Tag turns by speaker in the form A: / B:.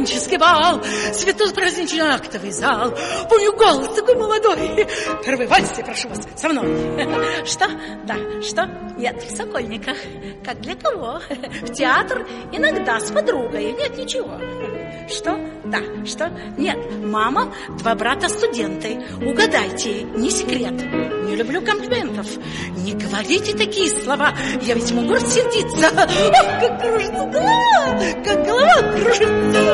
A: бал, светло-праздничный актовый зал. Помню голос такой молодой. Первый вальс, я прошу вас, со мной. Что? Да, что? Нет, в Сокольниках. Как для кого? В театр иногда с подругой. Нет, ничего. Что? Да, что? Нет, мама, два брата студенты. Угадайте, не секрет. Не люблю комплиментов. Не говорите такие слова. Я ведь могу рассердиться. Ох, как кружится голова, как голова кружится.